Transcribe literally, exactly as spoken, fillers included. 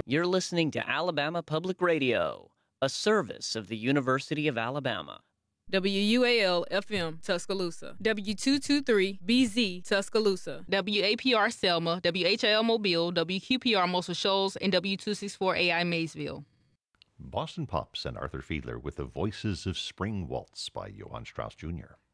You're listening to Alabama Public Radio, a service of the University of Alabama. W U A L F M Tuscaloosa, W two twenty-three B Z Tuscaloosa, W A P R Selma, W H L Mobile, W Q P R Muscle Shoals, and W two sixty-four A I Maysville. Boston Pops and Arthur Fiedler with the Voices of Spring Waltz by Johann Strauss Junior